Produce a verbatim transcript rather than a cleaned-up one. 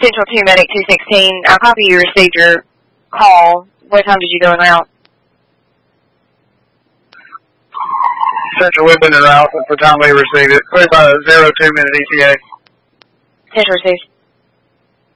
Central two Medic two sixteen. I copy you received your call. What time did you go en route? Central, we've been en route since the time we received it. Clear by zero two minute E T A. Central received.